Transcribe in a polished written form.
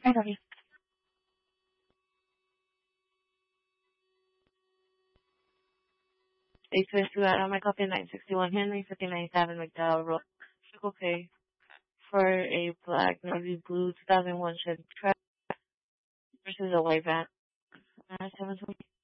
I love you. Eight fifty on my copy 961 Henry 5997 McDowell Road. Circle K for a black navy blue 2001 Chevy truck versus a white van. 720.